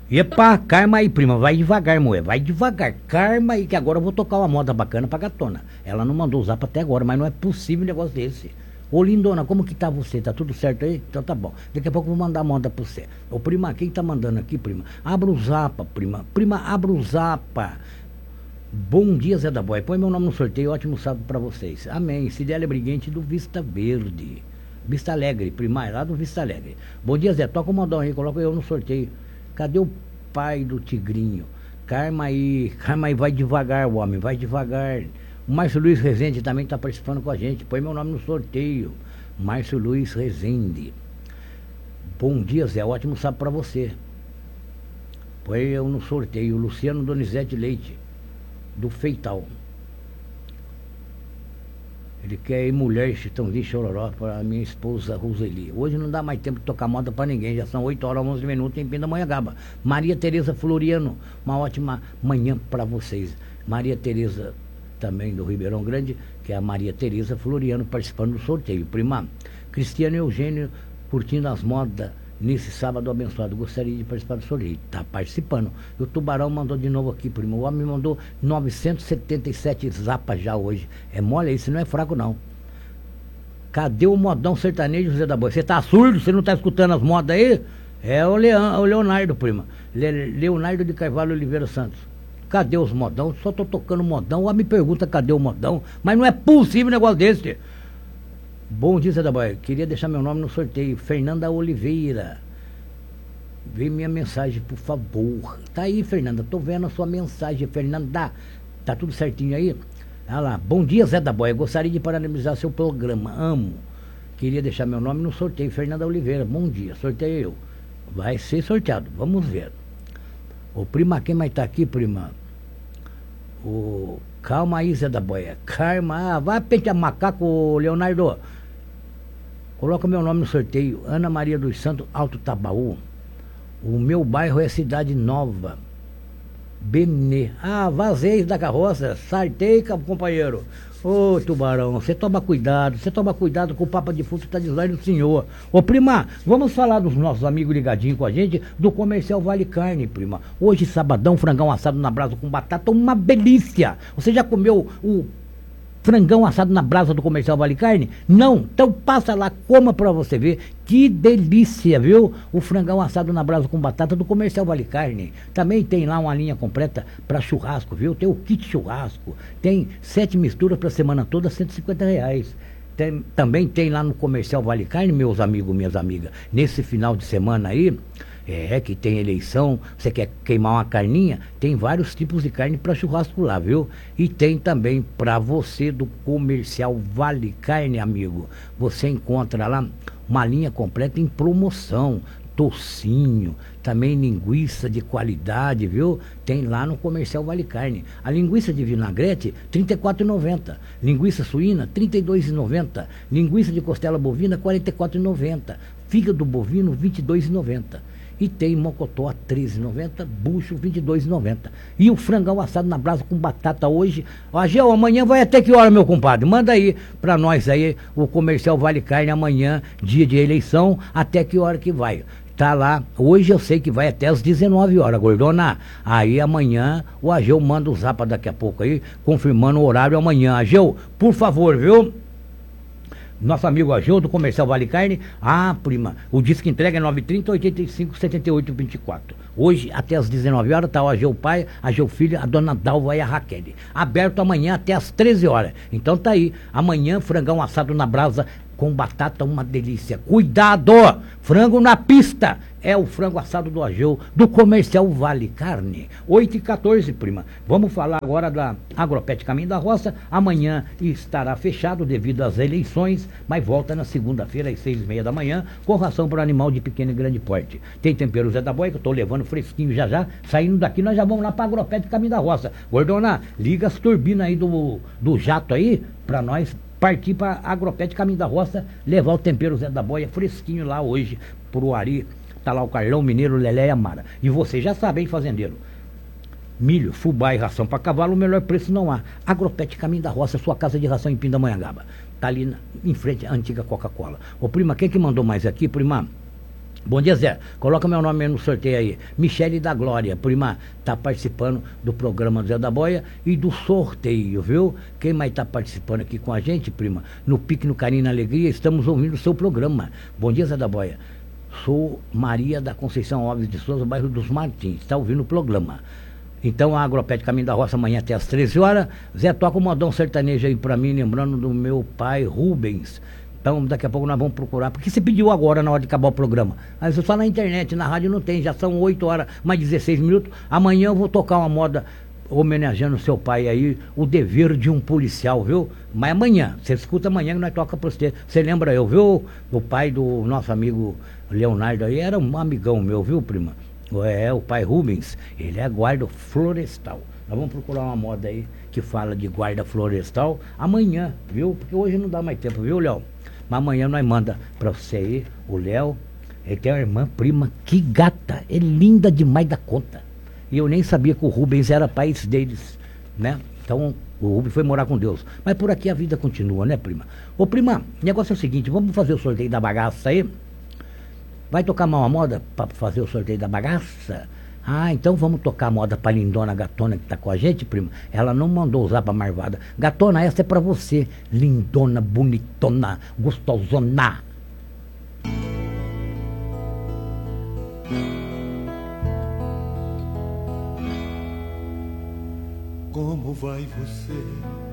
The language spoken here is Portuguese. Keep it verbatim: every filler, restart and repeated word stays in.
Epa, calma aí, prima, vai devagar, moé, vai devagar, calma aí, que agora eu vou tocar uma moda bacana pra gatona. Ela não mandou usar pra até agora, mas não é possível um negócio desse. Ô lindona, como que tá você? Tá tudo certo aí? Então tá bom. Daqui a pouco eu vou mandar moda pra você. Ô prima, quem tá mandando aqui, prima? Abra o zapa, prima. Prima, abra o zapa. Bom dia, Zé da Boy. Põe meu nome no sorteio, ótimo sábado pra vocês. Amém. Cidélia Briguente do Vista Verde. Vista Alegre, prima, lá do Vista Alegre. Bom dia, Zé. Toca o modão aí, coloca eu no sorteio. Cadê o pai do Tigrinho? Calma aí, calma aí, vai devagar, o homem, vai devagar. O Márcio Luiz Rezende também está participando com a gente. Põe meu nome no sorteio. Márcio Luiz Rezende. Bom dia, Zé. Ótimo sábado para você. Põe eu no sorteio. Luciano Donizete Leite, do Feital. Ele quer ir mulher, Chitãozinho Chororó, para minha esposa Roseli. Hoje não dá mais tempo de tocar moda para ninguém. Já são oito horas, onze minutos em Pindamonhangaba. Maria Tereza Floriano, uma ótima manhã para vocês. Maria Tereza, também do Ribeirão Grande, que é a Maria Tereza Floriano, participando do sorteio. Prima, Cristiano Eugênio, curtindo as modas nesse sábado abençoado. Gostaria de participar do sorteio. Está participando. E o Tubarão mandou de novo aqui, primo. O homem mandou novecentos e setenta e sete zapas já hoje. É mole isso, não é fraco não. Cadê o modão sertanejo, José da Boa? Você tá surdo? Você não tá escutando as modas aí? É o, Leão, o Leonardo, prima. Le, Leonardo de Carvalho Oliveira Santos. Cadê os modão? Só tô tocando modão. O homem me pergunta cadê o modão. Mas não é possível um negócio desse. Bom dia, Zé da Boia. Queria deixar meu nome no sorteio. Fernanda Oliveira. Vê minha mensagem, por favor. Tá aí, Fernanda. Tô vendo a sua mensagem, Fernanda. Tá tudo certinho aí? Olha lá. Bom dia, Zé da Boia. Gostaria de parabenizar seu programa. Amo. Queria deixar meu nome no sorteio. Fernanda Oliveira. Bom dia. Sorteio eu. Vai ser sorteado. Vamos ver. Ô, prima, quem mais tá aqui, prima? O... Calma aí, Zé da Boia. Calma. Ah, vai pentear macaco, Leonardo. Coloca meu nome no sorteio. Ana Maria dos Santos, Alto Tabaú. O meu bairro é Cidade Nova. Benê. Ah, vazei da carroça. Sartei, companheiro. Ô, Tubarão, você toma cuidado. Você toma cuidado com o Papa de Fundo que tá dizendo o senhor. Ô, prima, vamos falar dos nossos amigos ligadinhos com a gente do Comercial Vale Carne, prima. Hoje, sabadão, frangão assado na brasa com batata, uma delícia. Você já comeu o frangão assado na brasa do Comercial Vale Carne? Não? Então passa lá, coma pra você ver. Que delícia, viu? O frangão assado na brasa com batata do Comercial Vale Carne. Também tem lá uma linha completa pra churrasco, viu? Tem o kit churrasco. Tem sete misturas pra semana toda, cento e cinquenta reais. Tem, também tem lá no Comercial Vale Carne, meus amigos, minhas amigas. Nesse final de semana aí, é que tem eleição, você quer queimar uma carninha, tem vários tipos de carne para churrasco lá, viu? E tem também para você do Comercial Vale Carne, amigo. Você encontra lá uma linha completa em promoção, tocinho, também linguiça de qualidade, viu? Tem lá no Comercial Vale Carne. A linguiça de vinagrete, trinta e quatro reais e noventa centavos. Linguiça suína, trinta e dois reais e noventa centavos. Linguiça de costela bovina, quarenta e quatro reais e noventa centavos. Fígado bovino, vinte e dois reais e noventa centavos. E tem mocotó a treze reais e noventa centavos, bucho vinte e dois reais e noventa centavos. E o frangão assado na brasa com batata hoje. Ó, Gel, amanhã vai até que hora, meu compadre? Manda aí pra nós aí, o Comercial Vale Carne amanhã, dia de eleição, até que hora que vai. Tá lá, hoje eu sei que vai até as dezenove horas, gordona. Aí amanhã o Ageu manda o zapa daqui a pouco aí, confirmando o horário amanhã. Ageu, por favor, viu? Nosso amigo Ageu do Comercial Vale Carne. Ah, prima, o disco entrega é nove trinta, oitenta e cinco, setenta e oito, vinte e quatro. Hoje, até as dezenove horas, tá o Ageu pai, Ageu filho, a dona Dalva e a Raquel. Aberto amanhã até as treze horas. Então tá aí, amanhã frangão assado na brasa com batata, uma delícia. Cuidado! Frango na pista! É o frango assado do Ageu, do Comercial Vale Carne. oito e quatorze, prima. Vamos falar agora da Agropet Caminho da Roça. Amanhã estará fechado devido às eleições, mas volta na segunda-feira às seis e meia da manhã, com ração para animal de pequeno e grande porte. Tem tempero Zé da Boia, que eu tô levando fresquinho já já. Saindo daqui, nós já vamos lá para Agropet Caminho da Roça. Gordona, liga as turbinas aí do, do jato aí, para nós partir para Agropet Caminho da Roça, levar o tempero Zé da Boia fresquinho lá hoje pro Ari. Tá lá o Carlão, Mineiro, Lelé e Amara. E você já sabe, hein, fazendeiro? Milho, fubá e ração para cavalo, o melhor preço não há. Agropet Caminho da Roça, sua casa de ração em Pindamonhangaba. Tá ali na, em frente à antiga Coca-Cola. Ô, prima, quem que mandou mais aqui, prima? Bom dia, Zé. Coloca meu nome no sorteio aí. Michele da Glória, prima, tá participando do programa Zé da Boia e do sorteio, viu? Quem mais tá participando aqui com a gente, prima? No Pique, no Carinho, na Alegria, estamos ouvindo o seu programa. Bom dia, Zé da Boia. Sou Maria da Conceição Alves de Souza, bairro dos Martins. Está ouvindo o programa. Então, a Agropet Caminho da Roça, amanhã até às treze horas. Zé, toca um modão sertanejo aí pra mim, lembrando do meu pai Rubens. Então, daqui a pouco nós vamos procurar. Porque você pediu agora, na hora de acabar o programa. Mas só na internet, na rádio não tem. Já são oito horas, mais dezesseis minutos. Amanhã eu vou tocar uma moda homenageando o seu pai aí, o dever de um policial, viu? Mas amanhã, você escuta amanhã que nós toca pra você. Você lembra eu, viu? O pai do nosso amigo Leonardo aí era um amigão meu, viu, prima? É, o pai Rubens. Ele é guarda florestal. Nós vamos procurar uma moda aí que fala de guarda florestal amanhã, viu? Porque hoje não dá mais tempo, viu, Léo? Mas amanhã nós manda pra você aí, o Léo. Ele tem uma irmã, prima, que gata. É linda demais da conta. E eu nem sabia que o Rubens era pai deles, né? Então, o Rubens foi morar com Deus. Mas por aqui a vida continua, né, prima? Ô, prima, o negócio é o seguinte, vamos fazer o sorteio da bagaça aí? Vai tocar mal a moda pra fazer o sorteio da bagaça? Ah, então vamos tocar a moda pra lindona gatona que tá com a gente, prima. Ela não mandou usar pra marvada. Gatona, essa é pra você. Lindona, bonitona, gostosona. Como vai você?